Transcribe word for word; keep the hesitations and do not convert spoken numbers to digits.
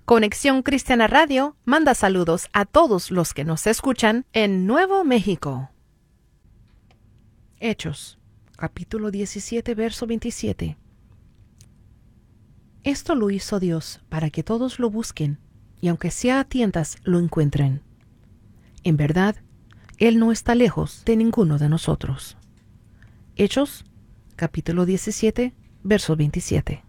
Conexión Cristiana Radio manda saludos a todos los que nos escuchan en Nuevo México. Hechos, capítulo diecisiete, verso veintisiete. Esto lo hizo Dios para que todos lo busquen y aunque sea a tientas lo encuentren. En verdad, Él no está lejos de ninguno de nosotros. Hechos, capítulo diecisiete, verso veintisiete.